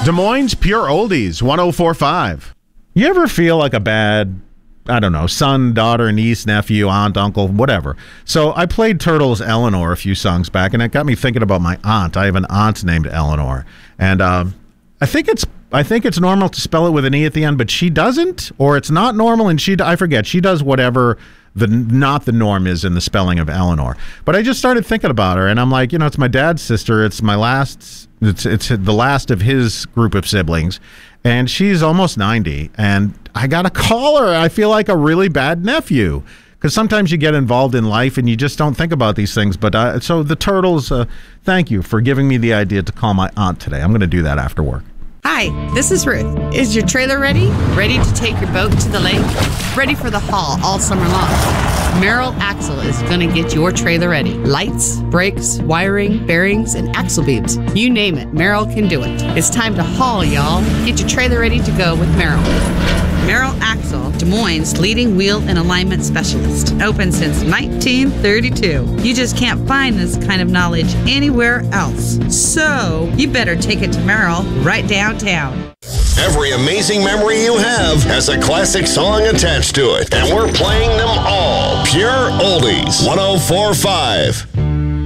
Des Moines Pure Oldies, 104.5. You ever feel like a bad, I don't know, son, daughter, niece, nephew, aunt, uncle, whatever? So I played Turtles' Eleanor a few songs back, and it got me thinking about my aunt. I have an aunt named Eleanor, and I think it's normal to spell it with an E at the end, but she doesn't, or it's not normal, and I forget. She does whatever not the norm is in the spelling of Eleanor. But I just started thinking about her, and I'm like, it's my dad's sister. It's my last. It's the last of his group of siblings, and she's almost 90, and I gotta call her. I feel like a really bad nephew. Because sometimes you get involved in life and you just don't think about these things. But so the Turtles, thank you for giving me the idea to call my aunt today. I'm going to do that after work. Hi, this is Ruth. Is your trailer ready? Ready to take your boat to the lake? Ready for the haul all summer long? Merrill Axle is going to get your trailer ready. Lights, brakes, wiring, bearings, and axle beams. You name it, Merrill can do it. It's time to haul, y'all. Get your trailer ready to go with Merrill. Merrill Axle, Des Moines' leading wheel and alignment specialist. Open since 1932. You just can't find this kind of knowledge anywhere else. So, you better take it to Merrill right downtown. Every amazing memory you have has a classic song attached to it. And we're playing them all. Pure Oldies, 104.5.